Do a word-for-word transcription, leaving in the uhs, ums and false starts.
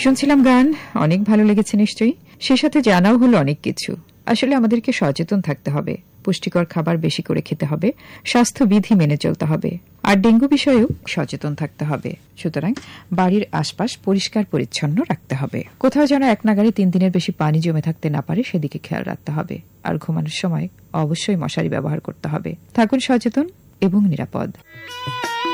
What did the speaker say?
শুনছিলাম গান, অনেক ভালো লেগেছে নিশ্চয়ই। সে সাথে জানাও হলো অনেক কিছু। আসলে আমাদেরকে সচেতন থাকতে হবে, পুষ্টিকর খাবার বেশি করে খেতে হবে, স্বাস্থ্যবিধি মেনে চলতে হবে, আর ডেঙ্গু বিষয়েও সচেতন থাকতে হবে। সুতরাং বাড়ির আশপাশ পরিষ্কার পরিচ্ছন্ন রাখতে হবে। কোথাও যেন এক নাগারে তিন দিনের বেশি পানি জমে থাকতে না পারে সেদিকে খেয়াল রাখতে হবে। আর ঘুমানোর সময় অবশ্যই মশারি ব্যবহার করতে হবে। থাকুন সচেতন এবং নিরাপদ।